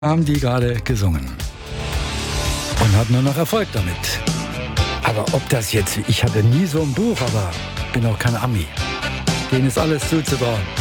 Haben die gerade gesungen und hatten nur noch Erfolg damit. Aber ob das jetzt, ich hatte nie so ein Buch, aber bin auch kein Ami. Denen ist alles zuzutrauen.